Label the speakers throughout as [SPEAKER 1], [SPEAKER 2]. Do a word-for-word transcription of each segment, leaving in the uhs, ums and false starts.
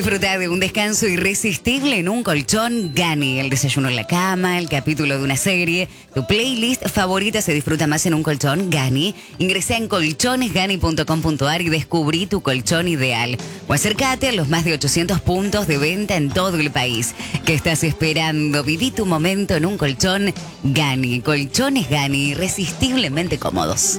[SPEAKER 1] Disfruta de un descanso irresistible en un colchón Gani. El desayuno en la cama, el capítulo de una serie. Tu playlist favorita se disfruta más en un colchón Gani. Ingresa en colchones gani punto com punto a r y descubrí tu colchón ideal. O acércate a los más de ochocientos puntos de venta en todo el país. ¿Qué estás esperando? Viví tu momento en un colchón Gani. Colchones Gani, irresistiblemente cómodos.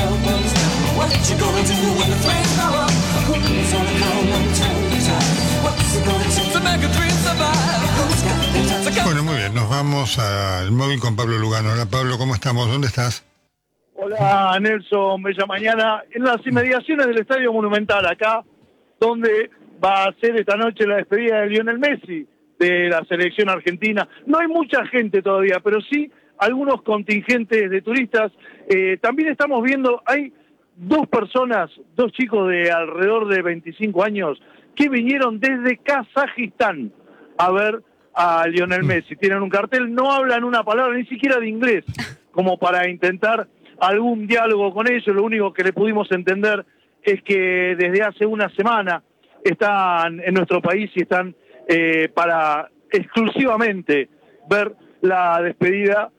[SPEAKER 2] Bueno, muy bien, nos vamos al móvil con Pablo Lugano. Hola Pablo, ¿cómo estamos? ¿Dónde estás?
[SPEAKER 3] Hola Nelson, bella mañana. En las inmediaciones del Estadio Monumental, acá, donde va a ser esta noche la despedida de Lionel Messi de la selección argentina. No hay mucha gente todavía, pero sí algunos contingentes de turistas. Eh, también estamos viendo, hay dos personas, dos chicos de alrededor de veinticinco años, que vinieron desde Kazajistán a ver a Lionel Messi. Tienen un cartel, no hablan una palabra, ni siquiera de inglés, como para intentar algún diálogo con ellos. Lo único que le pudimos entender es que desde hace una semana están en nuestro país y están eh, para exclusivamente ver la despedida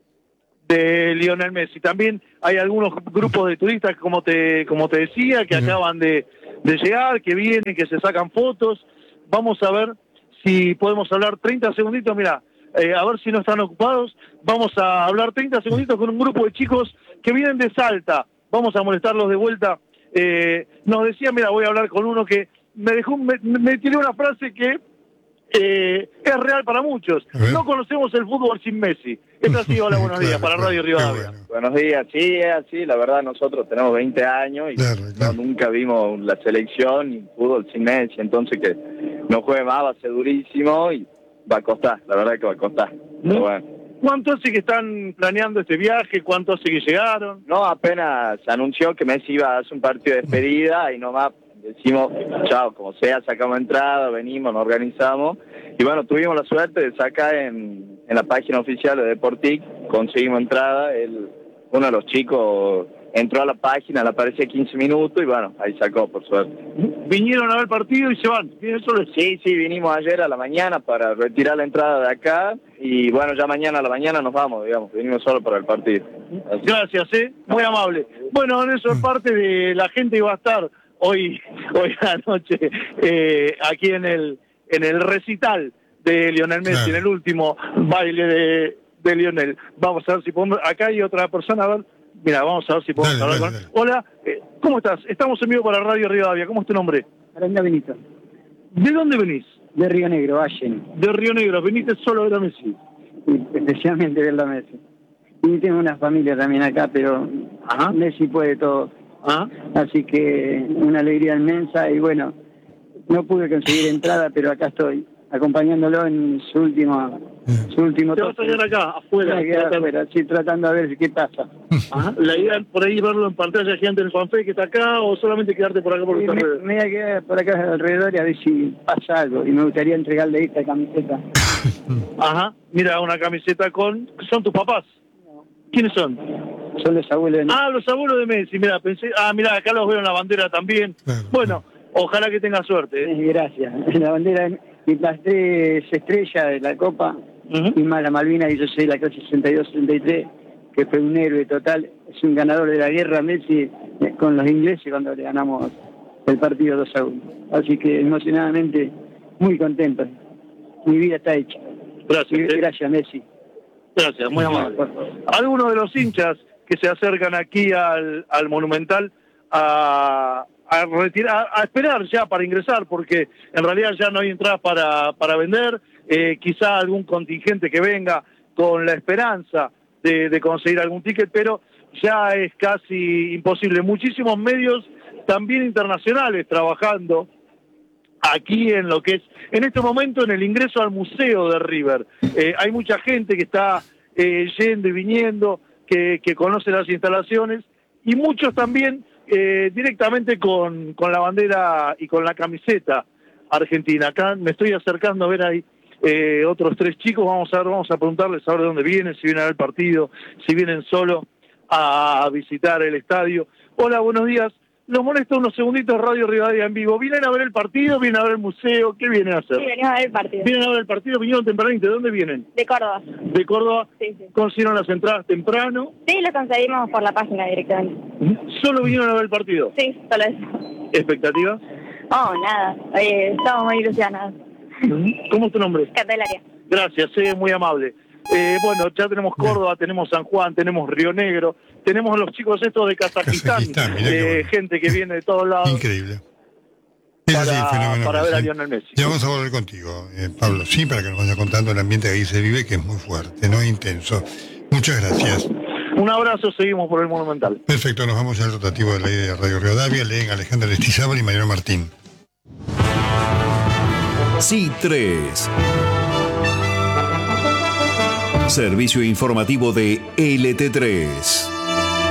[SPEAKER 3] de Lionel Messi. También hay algunos grupos de turistas, como te como te decía, que acaban de, de llegar, que vienen, que se sacan fotos. Vamos a ver si podemos hablar treinta segunditos, mira, eh, a ver si no están ocupados. Vamos a hablar treinta segunditos con un grupo de chicos que vienen de Salta. Vamos a molestarlos de vuelta. Eh, nos decía, mira, voy a hablar con uno que me dejó, me, me tiró una frase que eh, es real para muchos. No conocemos el fútbol sin Messi. Es así. Hola, buenos días, para Radio Rivadavia.
[SPEAKER 4] Bueno. Buenos días, sí, es así. La verdad, nosotros tenemos veinte años y claro, claro. No, nunca vimos la selección ni fútbol sin Messi. Entonces, que no juegue más va a ser durísimo y va a costar. La verdad que va a costar. Pero bueno.
[SPEAKER 3] ¿Cuánto hace que están planeando este viaje? ¿Cuánto hace que llegaron?
[SPEAKER 4] No, apenas se anunció que Messi iba a hacer un partido de despedida y nomás decimos, chao, como sea, sacamos entrada, venimos, nos organizamos. Y bueno, tuvimos la suerte de sacar en, en la página oficial de Deportic, conseguimos entrada. El, uno de los chicos entró a la página, le aparecía quince minutos y bueno, ahí sacó, por suerte.
[SPEAKER 3] ¿Vinieron a ver el partido y se van?
[SPEAKER 4] Solo? Sí, sí, vinimos ayer a la mañana para retirar la entrada de acá y bueno, ya mañana a la mañana nos vamos, digamos, venimos solo para el partido.
[SPEAKER 3] Así. Gracias, eh, muy amable. Bueno, eso es parte de la gente que va a estar hoy, hoy a la noche, eh, aquí en el, en el recital de Lionel Messi, claro. En el último baile de, de Lionel. Vamos a ver si podemos, acá hay otra persona, a ver. Mira, vamos a ver si podemos dale, hablar dale, con... Dale. Hola, eh, ¿cómo estás? Estamos en vivo para Radio Rivadavia. ¿Cómo es tu nombre?
[SPEAKER 5] Aranda Benito.
[SPEAKER 3] ¿De dónde venís?
[SPEAKER 5] De Río Negro, Allen.
[SPEAKER 3] De Río Negro. ¿Viniste solo a ver a Messi?
[SPEAKER 5] Sí, especialmente ver a Messi. Y tengo una familia también acá, pero Ajá. Messi puede todo. Ajá. Así que una alegría inmensa y bueno, no pude conseguir entrada, pero acá estoy, acompañándolo en su último... Su último
[SPEAKER 3] Te vas a quedar acá, afuera.
[SPEAKER 5] Quedar afuera, sí, tratando de ver qué pasa.
[SPEAKER 3] Ajá. ¿La idea por ahí verlo en pantalla gigante en Juanfe que está acá o solamente quedarte por acá por
[SPEAKER 5] sí, me, me voy a quedar por acá alrededor y a ver si pasa algo. Y me gustaría entregarle esta camiseta.
[SPEAKER 3] Ajá, mira, una camiseta con... ¿Son tus papás?
[SPEAKER 5] No.
[SPEAKER 3] ¿Quiénes son?
[SPEAKER 5] Son los abuelos de Messi.
[SPEAKER 3] Ah, los abuelos de Messi, mira, pensé... Ah, mira, acá los veo en la bandera también. Bueno, ojalá que tenga suerte. ¿eh?
[SPEAKER 5] Sí, gracias. La bandera y las tres estrellas de la Copa... Uh-huh. Y más la Malvina, y yo soy la clase sesenta y dos sesenta y tres, que fue un héroe total, es un ganador de la guerra Messi con los ingleses cuando le ganamos el partido dos a uno. Así que emocionadamente muy contento. Mi vida está hecha.
[SPEAKER 3] Gracias.
[SPEAKER 5] Y, gracias, Messi.
[SPEAKER 3] Gracias, muy amable. Algunos de los hinchas que se acercan aquí al, al Monumental a, a retirar, a esperar ya para ingresar, porque en realidad ya no hay entradas para, para vender. Eh, quizá algún contingente que venga con la esperanza de, de conseguir algún ticket, pero ya es casi imposible. Muchísimos medios, también internacionales, trabajando aquí en lo que es, en este momento, en el ingreso al museo de River. Eh, hay mucha gente que está eh, yendo y viniendo, que, que conoce las instalaciones, y muchos también eh, directamente con, con la bandera y con la camiseta argentina. Acá me estoy acercando a ver ahí Eh, otros tres chicos, vamos a ver, vamos a preguntarles a ver de dónde vienen, si vienen al partido, si vienen solo a visitar el estadio. Hola, buenos días. los molesto unos segunditos, Radio Rivadavia en vivo. ¿Vienen a ver el partido? ¿Vienen a ver el museo? ¿Qué vienen a hacer?
[SPEAKER 6] Sí, venimos a ver el partido.
[SPEAKER 3] ¿Vienen a ver el partido? ¿Vinieron tempranito? ¿De dónde vienen?
[SPEAKER 6] De Córdoba.
[SPEAKER 3] ¿De Córdoba?
[SPEAKER 6] Sí, sí.
[SPEAKER 3] ¿Consiguieron las entradas temprano?
[SPEAKER 6] Sí, lo conseguimos por la página directamente.
[SPEAKER 3] ¿Solo vinieron a ver el partido?
[SPEAKER 6] Sí, solo eso.
[SPEAKER 3] ¿Expectativas?
[SPEAKER 6] Oh, nada. Oye, estamos muy ilusionados.
[SPEAKER 3] ¿Cómo es tu nombre?
[SPEAKER 6] Candelaria.
[SPEAKER 3] Gracias, es muy amable. Eh, bueno, ya tenemos Córdoba, tenemos San Juan, tenemos Río Negro, tenemos los chicos estos de Kazajistán,
[SPEAKER 2] Kazajistán, mirá qué
[SPEAKER 3] eh,
[SPEAKER 2] bueno.
[SPEAKER 3] gente que viene de todos lados.
[SPEAKER 2] Increíble. Ese
[SPEAKER 3] Para-
[SPEAKER 2] sí, el fenómeno
[SPEAKER 3] para ver a
[SPEAKER 2] Messi.
[SPEAKER 3] Lionel Messi.
[SPEAKER 2] Ya vamos a volver contigo, eh, Pablo, sí, para que nos vaya contando el ambiente que ahí se vive, que es muy fuerte, ¿no? Intenso. Muchas gracias.
[SPEAKER 3] Un abrazo, seguimos por el Monumental.
[SPEAKER 2] Perfecto, nos vamos al rotativo de la de Radio Rivadavia. Leen Alejandra Lestizábal y Mariano Martín.
[SPEAKER 7] C tres. Servicio informativo de L T tres.